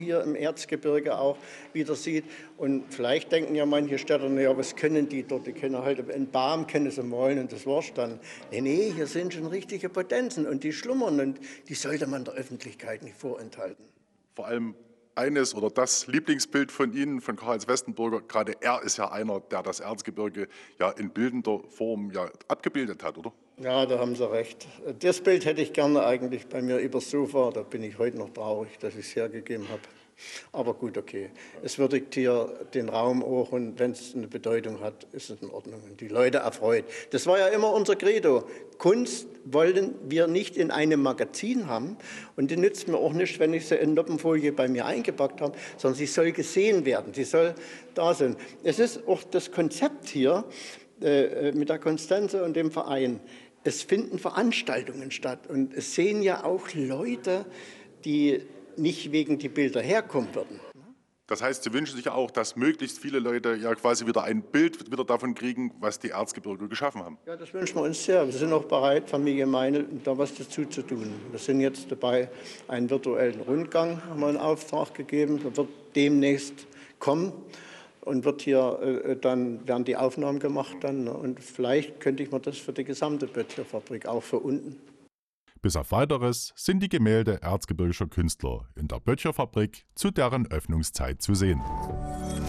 hier im Erzgebirge auch wieder sieht. Und vielleicht denken ja manche Städter, naja, was können die dort? Die können halt einen Baum können sie malen und das war's dann. Nee, hier sind schon richtige Potenzen und die schlummern und die sollte man der Öffentlichkeit nicht vorenthalten. Vor allem eines oder das Lieblingsbild von Ihnen, von Karl-Heinz Westenburger, gerade er ist ja einer, der das Erzgebirge ja in bildender Form ja abgebildet hat, oder? Ja, da haben Sie recht. Das Bild hätte ich gerne eigentlich bei mir übers Sofa. Da bin ich heute noch traurig, dass ich es hergegeben habe. Aber gut, okay. Es würdigt hier den Raum auch und wenn es eine Bedeutung hat, ist es in Ordnung und die Leute erfreut. Das war ja immer unser Credo. Kunst wollen wir nicht in einem Magazin haben und die nützt mir auch nicht, wenn ich sie in Noppenfolie bei mir eingepackt habe, sondern sie soll gesehen werden, sie soll da sein. Es ist auch das Konzept hier mit der Constanze und dem Verein. Es finden Veranstaltungen statt und es sehen ja auch Leute, die nicht wegen die Bilder herkommen würden. Das heißt, Sie wünschen sich auch, dass möglichst viele Leute ja quasi wieder ein Bild wieder davon kriegen, was die Erzgebirge geschaffen haben. Ja, das wünschen wir uns sehr. Wir sind auch bereit, Familie Meinl, da was dazu zu tun. Wir sind jetzt dabei, einen virtuellen Rundgang haben wir in Auftrag gegeben. Der wird demnächst kommen und wird hier werden die Aufnahmen gemacht dann. Und vielleicht könnte ich mir das für die gesamte Böttcherfabrik, auch für unten. Bis auf Weiteres sind die Gemälde erzgebirgischer Künstler in der Böttcherfabrik zu deren Öffnungszeit zu sehen.